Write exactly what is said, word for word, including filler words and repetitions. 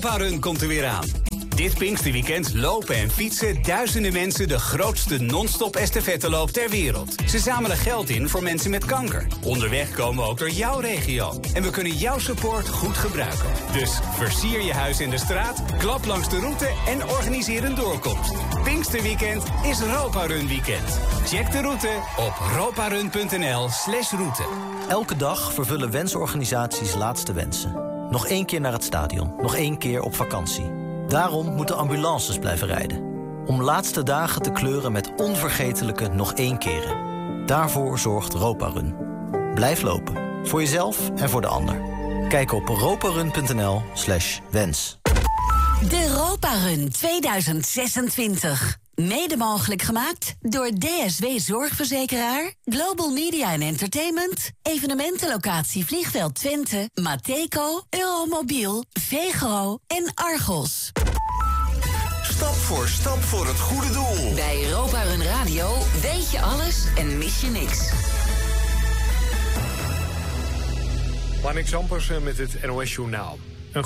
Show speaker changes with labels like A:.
A: Europa-run komt er weer aan. Dit Pinksterweekend lopen en fietsen duizenden mensen de grootste non-stop estafetteloop ter wereld. Ze zamelen geld in voor mensen met kanker. Onderweg komen we ook door jouw regio. En we kunnen jouw support goed gebruiken. Dus versier je huis in de straat, klap langs de route en organiseer een doorkomst. Pinksterweekend is Europa-run weekend. Check de route op roparun.nl slash route.
B: Elke dag vervullen wensorganisaties laatste wensen. Nog één keer naar het stadion, nog één keer op vakantie. Daarom moeten ambulances blijven rijden. Om laatste dagen te kleuren met onvergetelijke nog één keren. Daarvoor zorgt Roparun. Blijf lopen. Voor jezelf en voor de ander. Kijk op roparun.nl slash wens.
C: De Roparun tweeduizend zesentwintig. Mede mogelijk gemaakt door D S W Zorgverzekeraar, Global Media and Entertainment, evenementenlocatie Vliegveld Twente, Mateco, Euromobiel, Vegro en Argos.
D: Stap voor stap voor het goede doel.
C: Bij Europa Run Radio weet je alles en mis je niks.
E: Marnix Ampersen met het N O S Journaal.